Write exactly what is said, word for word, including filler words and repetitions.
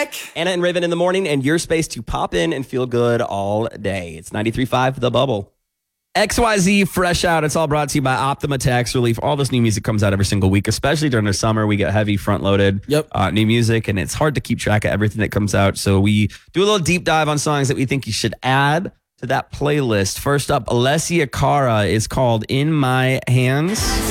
back. Anna and Raven in the morning, and your space to pop in and feel good all day. It's ninety-three point five The Bubble. X Y Z Fresh Out. It's all brought to you by Optima Tax Relief. All this new music comes out every single week, especially during the summer. We get heavy front-loaded Yep. uh, new music, and it's hard to keep track of everything that comes out. So we do a little deep dive on songs that we think you should add to that playlist. First up, Alessia Cara is called In My Hands.